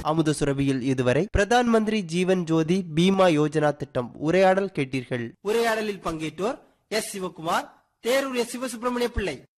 அமுத சுரபியில் இதுவரை பிரதான் மந்திரி ஜீவன் ஜோதி பீமா யோஜனா திட்டம் உரையாடல் கேட்டீர்கள். உரையாடலில் பங்கேற்றோர் எஸ். சிவகுமார், தேரூர் எஸ். சிவசுப்பிரமணிய பிள்ளை.